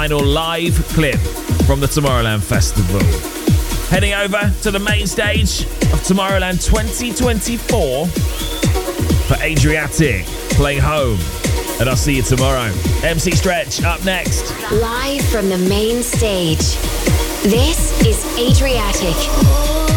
final live clip from the Tomorrowland Festival. Heading over to the main stage of Tomorrowland 2024 for Adriatic, playing Home. And I'll see you tomorrow. MC Stretch up next. Live from the main stage, this is Adriatic.